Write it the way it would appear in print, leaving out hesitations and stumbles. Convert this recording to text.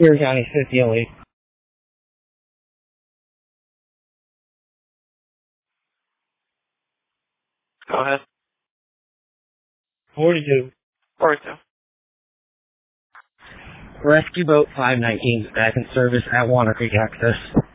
Erie County 5008. Go ahead. 42. 42. Rescue Boat 519 is back in service at Walnut Creek Access.